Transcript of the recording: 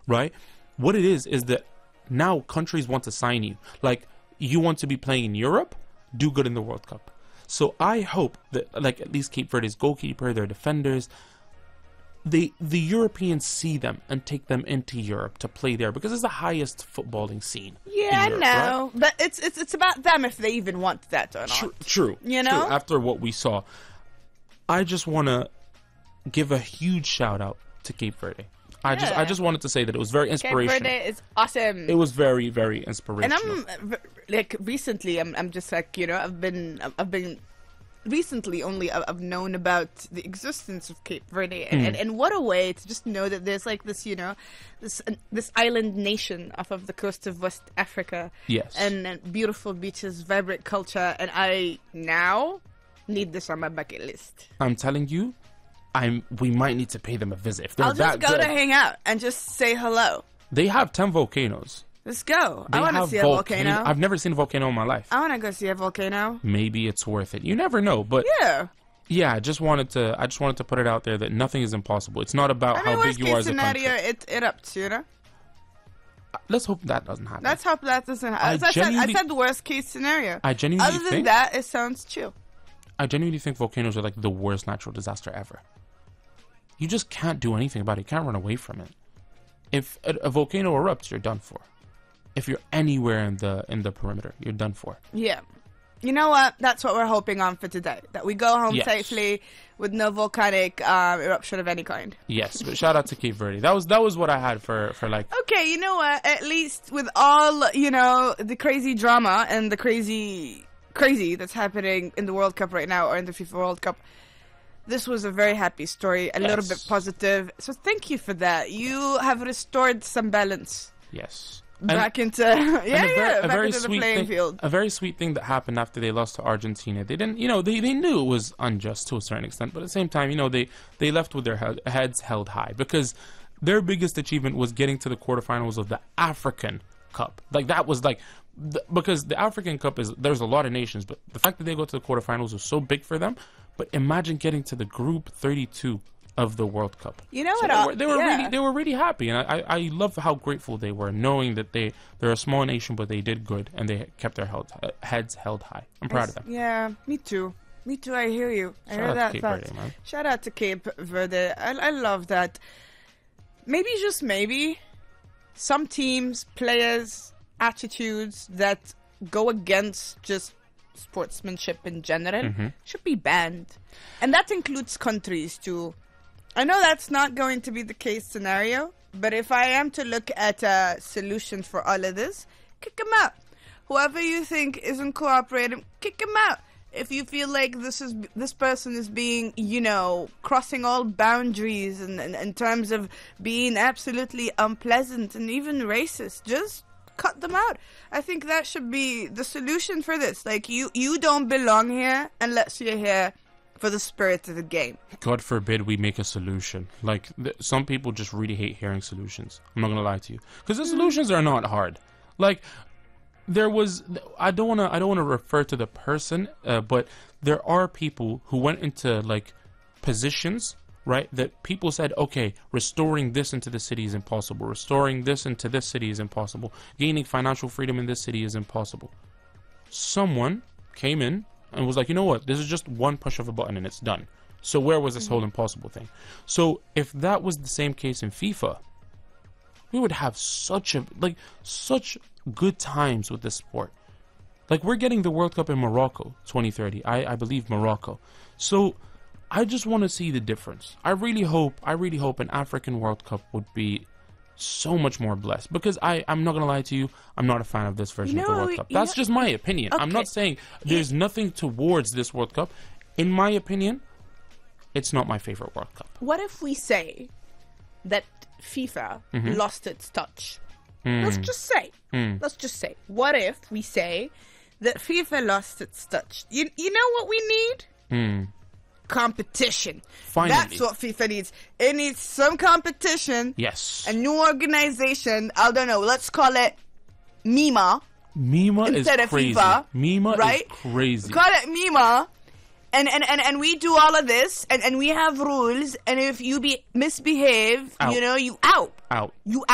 right? What it is that now countries want to sign you. Like, you want to be playing in Europe, do good in the World Cup. So I hope that, like, at least Cape Verde's goalkeeper, their defenders, the Europeans see them and take them into Europe to play there, because it's the highest footballing scene. Yeah, in Europe, I know, right? but it's about them if they even want that or not. True. You know, after what we saw, I just want to give a huge shout out to Cape Verde. I just wanted to say that it was very inspirational. Cape Verde is awesome. It was very, very inspirational. And I'm like, recently, I'm just like, you know, I've been recently only I've known about the existence of Cape Verde, and what a way to just know that there's like this, you know, this island nation off of the coast of West Africa. Yes. And beautiful beaches, vibrant culture, and I now need this on my bucket list. I'm telling you, we might need to pay them a visit. If they're I'll just that go good. to hang out and just say hello. They have 10 volcanoes. Let's go. They I want to have see a volcano. I've never seen a volcano in my life. I want to go see a volcano. Maybe it's worth it. You never know, but yeah, I just wanted to put it out there that nothing is impossible. It's not about how big you are as a country. It up to, you know. Let's hope that doesn't happen. Let's hope that doesn't happen. I said the worst case scenario. I genuinely Other than that, it sounds chill. I genuinely think volcanoes are like the worst natural disaster ever. You just can't do anything about it. You can't run away from it. If a volcano erupts, you're done for. If you're anywhere in the perimeter, you're done for. Yeah. You know what? That's what we're hoping on for today. That we go home safely with no volcanic eruption of any kind. Yes, but shout out to Cape Verde. That was what I had for like. Okay, you know what? At least with all, you know, the crazy drama and the crazy that's happening in the World Cup right now, or in the FIFA World Cup, this was a very happy story, a little bit positive. So thank you for that. You have restored some balance. Yes. Back into the playing field. A very sweet thing that happened after they lost to Argentina. They didn't, you know, they knew it was unjust to a certain extent, but at the same time, you know, they left with their heads held high, because their biggest achievement was getting to the quarterfinals of the African Cup. Like, that was like, because the African Cup there's a lot of nations, but the fact that they go to the quarterfinals was so big for them. But imagine getting to the group 32 of the World Cup. You know what? They were really happy, and I love how grateful they were, knowing that they're a small nation, but they did good and they kept their heads held high. I'm proud of them. Yeah, me too. Me too. I hear you. I hear that. Shout out to Cape Verde. I love that. Maybe, just maybe, some teams, players, attitudes that go against just sportsmanship in general should be banned, and that includes countries too. I know that's not going to be the case scenario, but if I am to look at a solution for all of this, kick them out. Whoever you think isn't cooperating, kick them out. If you feel like this person is being, you know, crossing all boundaries and in terms of being absolutely unpleasant and even racist, just cut them out. I think that should be the solution for this. Like, you don't belong here unless you're here for the spirit of the game. God forbid we make a solution. Like, some people just really hate hearing solutions. I'm not gonna lie to you, because the solutions are not hard. Like, there was, I don't wanna refer to the person, but there are people who went into like positions, right, that people said, okay, restoring this into the city is impossible. Restoring this into this city is impossible. Gaining financial freedom in this city is impossible. Someone came in and was like, you know what, this is just one push of a button and it's done. So where was this whole impossible thing? So if that was the same case in FIFA, we would have such good times with this sport. Like, we're getting the World Cup in Morocco 2030. I believe Morocco. So I just want to see the difference. I really hope an African World Cup would be so much more blessed, because I'm not gonna lie to you, I'm not a fan of this version of the World Cup. That's just my opinion. Okay. I'm not saying there's nothing towards this World Cup. In my opinion, it's not my favorite World Cup. What if we say that FIFA lost its touch? Let's just say. What if we say that FIFA lost its touch? You know what we need? Competition. Finally. That's what FIFA needs. It needs some competition. Yes. A new organization. I don't know. Let's call it MIMA. MIMA instead is crazy. Of FIFA, MIMA right? is crazy. Call it MIMA. And we do all of this, and we have rules, and if you misbehave, you know, you out. Out. You